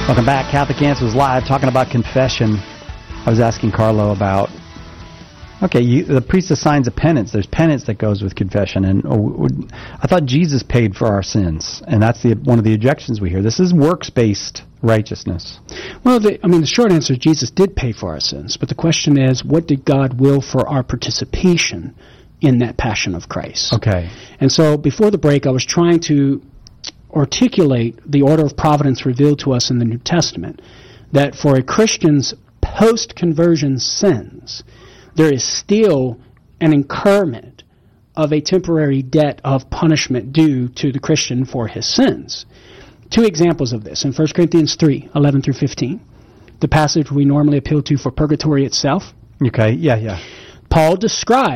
Welcome back. Catholic Answers Live, talking about confession. I was asking Carlo about, the priest assigns a penance. There's penance that goes with confession. And I thought Jesus paid for our sins. And that's one of the objections we hear. This is works-based righteousness. Well, the short answer is Jesus did pay for our sins. But the question is, what did God will for our participation in that passion of Christ? Okay. And so before the break, I was trying to articulate the order of providence revealed to us in the New Testament, that for a Christian's post-conversion sins, there is still an incurment of a temporary debt of punishment due to the Christian for his sins. Two examples of this in 1 Corinthians 3, 11 through 15, the passage we normally appeal to for purgatory itself. Okay, yeah. Paul describes